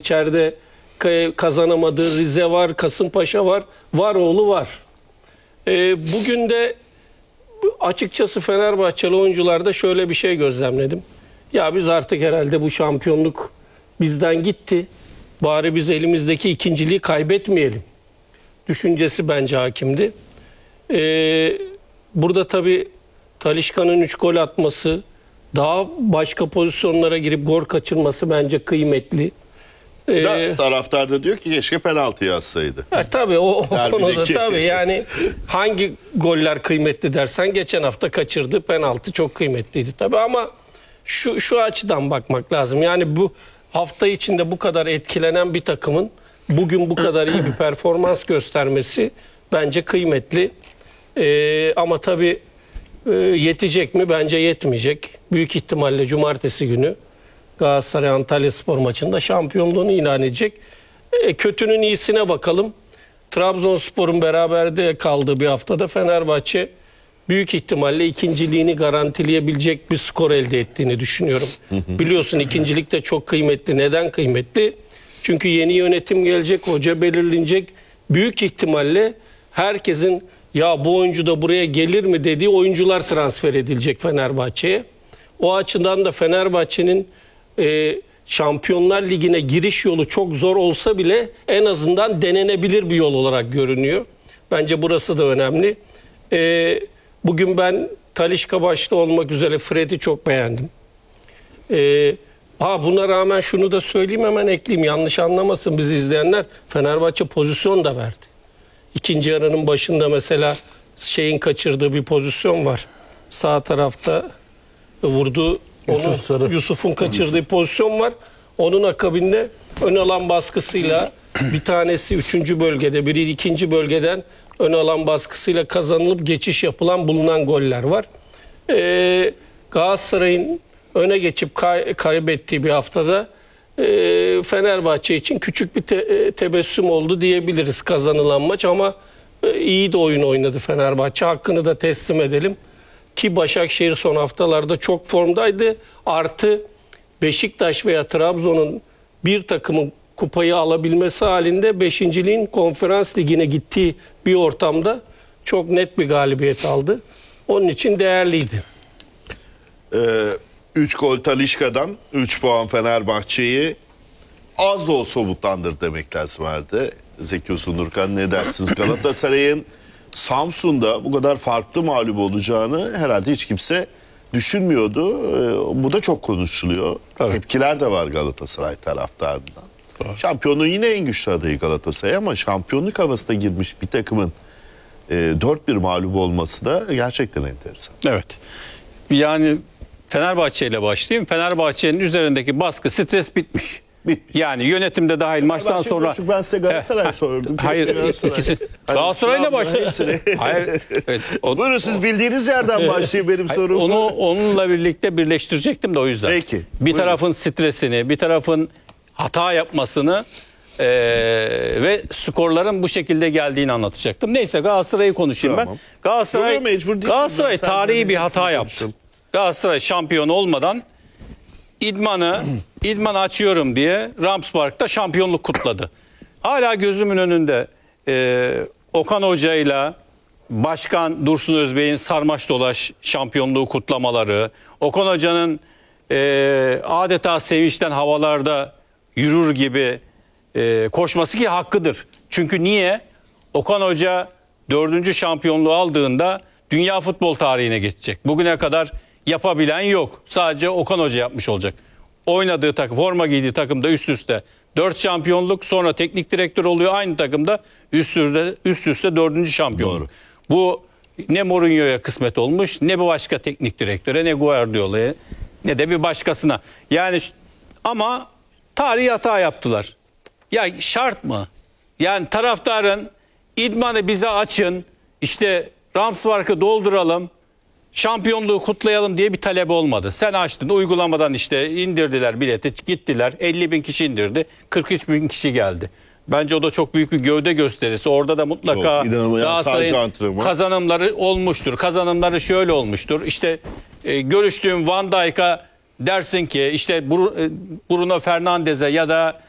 içeride kazanamadığı Rize var, Kasımpaşa var, Varoğlu var. Bugün de açıkçası Fenerbahçeli oyuncularda şöyle bir şey gözlemledim. Ya biz artık herhalde bu şampiyonluk bizden gitti. Bari biz elimizdeki ikinciliği kaybetmeyelim düşüncesi bence hakimdi. Burada tabii Talisca'nın 3 gol atması, daha başka pozisyonlara girip gol kaçırması bence kıymetli. Taraftar da diyor ki keşke penaltı yazsaydı. Tabii o konuda tabii yani hangi goller kıymetli dersen geçen hafta kaçırdı penaltı çok kıymetliydi tabii ama şu açıdan bakmak lazım. Yani bu hafta içinde bu kadar etkilenen bir takımın bugün bu kadar iyi bir performans göstermesi bence kıymetli. Ama tabii yetecek mi? Bence yetmeyecek. Büyük ihtimalle cumartesi günü Galatasaray Antalyaspor maçında şampiyonluğunu ilan edecek. Kötünün iyisine bakalım. Trabzonspor'un beraberde kaldığı bir haftada Fenerbahçe büyük ihtimalle ikinciliğini garantileyebilecek bir skor elde ettiğini düşünüyorum. Biliyorsun ikincilik de çok kıymetli. Neden kıymetli? Çünkü yeni yönetim gelecek, hoca belirlenecek. Büyük ihtimalle herkesin ya bu oyuncu da buraya gelir mi dediği oyuncular transfer edilecek Fenerbahçe'ye. O açıdan da Fenerbahçe'nin Şampiyonlar Ligi'ne giriş yolu çok zor olsa bile en azından denenebilir bir yol olarak görünüyor. Bence burası da önemli. Bugün ben Talisca başta olmak üzere Fred'i çok beğendim. Buna rağmen şunu da söyleyeyim hemen ekleyeyim. Yanlış anlamasın bizi izleyenler. Fenerbahçe pozisyon da verdi. İkinci yarının başında mesela kaçırdığı bir pozisyon var. Sağ tarafta vurduğu Yusuf'un kaçırdığı pozisyon var. Onun akabinde ön alan baskısıyla bir tanesi 3. bölgede, biri 2. bölgeden ön alan baskısıyla kazanılıp geçiş bulunan goller var. Galatasaray'ın öne geçip kaybettiği bir haftada Fenerbahçe için küçük bir tebessüm oldu diyebiliriz kazanılan maç ama iyi de oyun oynadı Fenerbahçe. Hakkını da teslim edelim. Ki Başakşehir son haftalarda çok formdaydı. Artı Beşiktaş veya Trabzon'un bir takımın kupayı alabilmesi halinde 5.'liğin Konferans Ligi'ne gittiği bir ortamda çok net bir galibiyet aldı. Onun için değerliydi. 3 gol Talisca'dan 3 puan Fenerbahçe'yi az da olsa umutlandır demek lazım vardı. Zeki Uzundurkan ne dersiniz? Galatasaray'ın Samsun'da bu kadar farklı mağlup olacağını herhalde hiç kimse düşünmüyordu. Bu da çok konuşuluyor. Evet. Tepkiler de var Galatasaray taraftarından. Evet. Şampiyonluğun yine en güçlü adayı Galatasaray ama şampiyonluk havasına girmiş bir takımın 4-1 mağlup olması da gerçekten enteresan. Evet. Yani Fenerbahçe ile başlayayım. Fenerbahçe'nin üzerindeki baskı, stres bitmiş. Yani yönetimde dahil maçtan sonra... Ben size Galatasaray sordum. Hayır, ikisi... Galatasaray'la başlayın. Hayır. Evet, buyurun siz bildiğiniz yerden başlayın benim sorum. Onunla birlikte birleştirecektim de o yüzden. Peki. Bir tarafın stresini, bir tarafın hata yapmasını ve skorların bu şekilde geldiğini anlatacaktım. Neyse Galatasaray'ı konuşayım ben. Galatasaray tarihi bir hata yaptı. Galatasaray şampiyon olmadan İdman'ı açıyorum diye Rams Park'ta şampiyonluk kutladı. Hala gözümün önünde Okan Hoca ile Başkan Dursun Özbey'in sarmaş dolaş şampiyonluğu kutlamaları, Okan Hoca'nın adeta sevinçten havalarda yürür gibi koşması ki hakkıdır. Çünkü niye? Okan Hoca 4. şampiyonluğu aldığında dünya futbol tarihine geçecek. Bugüne kadar yapabilen yok. Sadece Okan Hoca yapmış olacak. Oynadığı takım, forma giydiği takımda üst üste 4 şampiyonluk, sonra teknik direktör oluyor aynı takımda üst üste 4. şampiyonluk. Doğru. Bu ne Mourinho'ya kısmet olmuş, ne bir başka teknik direktöre, ne Guardiola'ya, ne de bir başkasına. Yani ama tarihi hata yaptılar. Ya şart mı? Yani taraftarın idmanı bize açın, işte Rams Park'ı dolduralım, şampiyonluğu kutlayalım diye bir talep olmadı. Sen açtın, uygulamadan işte indirdiler bileti, gittiler. 50.000 kişi indirdi, 43.000 kişi geldi. Bence o da çok büyük bir gövde gösterisi. Orada da mutlaka Galatasaray'ın kazanımları olmuştur. Kazanımları şöyle olmuştur. İşte görüştüğüm Van Dijk'a dersin ki işte Bruno Fernandes'e ya da